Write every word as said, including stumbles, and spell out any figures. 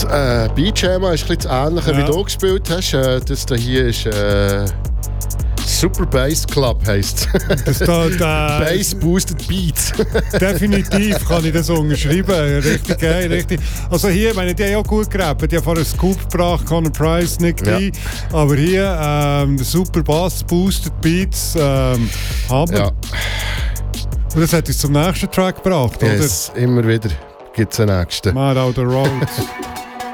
Das äh, Beatjama ist ein bisschen das Ähnliche, ja. wie du gespielt hast. Äh, das hier ist äh, Super Bass Club, heisst es. Bass Boosted Beats. Definitiv kann ich das unterschreiben. Richtig geil, richtig. Also hier, meine, die haben auch gut gerappt. Die haben vorher einen Scoop gebracht, Conor Price, Nick ja. D. Aber hier, ähm, Super Bass Boosted Beats, ähm, haben ja. Und das hat uns zum nächsten Track gebracht, yes, oder? Immer wieder gibt es einen nächsten. Mad Out the Road.